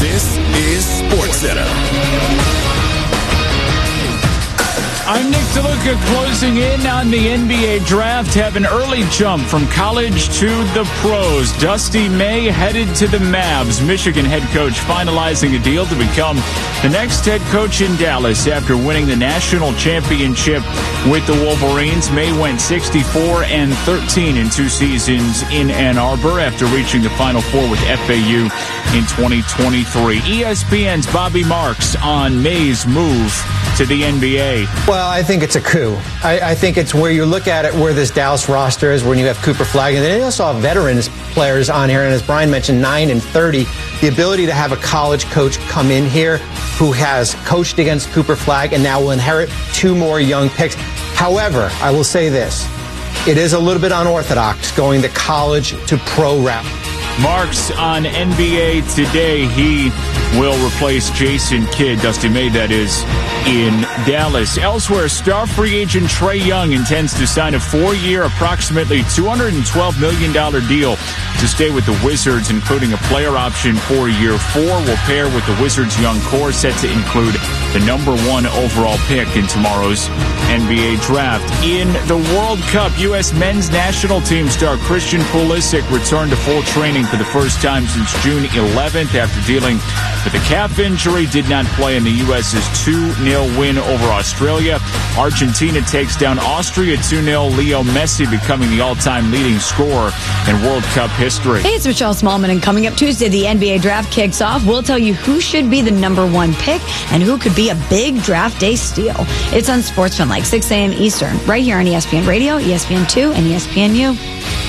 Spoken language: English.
This is SportsCenter. I'm Nick DeLuca, closing in on the NBA draft. Have an early jump from college to the pros. Dusty May headed to the Mavs. Michigan head coach finalizing a deal to become the next head coach in Dallas after winning the national championship with the Wolverines. May went 64-13 in 2 seasons in Ann Arbor after reaching the Final Four with FAU in 2023. ESPN's Bobby Marks on May's move to the NBA. Well, I think it's a coup. I think it's where you look at it, where this Dallas roster is, when you have Cooper Flagg, and then you also have veterans players on here, and as Brian mentioned, 9 and 30. The ability to have a college coach come in here who has coached against Cooper Flagg and now will inherit 2 more young picks. However, I will say this. It is a little bit unorthodox going the college to pro route. Marks on NBA Today. He will replace Jason Kidd, Dusty May, that is, in Dallas. Elsewhere, star free agent Trae Young intends to sign a 4-year, approximately $212 million deal to stay with the Wizards, including a player option for year 4. Will pair with the Wizards' young core, set to include the number 1 overall pick in tomorrow's NBA draft. In the World Cup, U.S. men's national team star Christian Pulisic returned to full training for the first time since June 11th after dealing with a calf injury. Did not play in the U.S.'s 2-0 win over Australia. Argentina takes down Austria 2-0. Leo Messi becoming the all-time leading scorer in World Cup history. Hey, it's Michelle Smallman, and coming up Tuesday, the NBA draft kicks off. We'll tell you who should be the number 1 pick and who could be a big draft day steal. It's on SportsFun, like 6 a.m. Eastern, right here on ESPN Radio, ESPN2, and ESPNU.